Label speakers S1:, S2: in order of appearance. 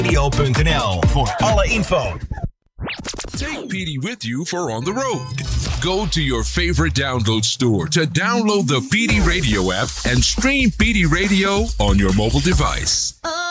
S1: Radio.nl voor alle info.
S2: Take PD with you for on the road. Go to your favorite download store to download the PD Radio app and stream PD Radio on your mobile device.